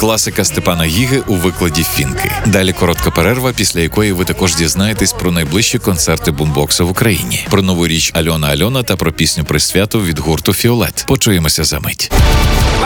класика Степана Гіги у викладі Фінки. Далі коротка перерва, після якої ви також дізнаєтесь про найближчі концерти бумбокса в Україні, про нову річ Альона та про пісню «Присвяту» від гурту «Фіолет». Почуємося за мить.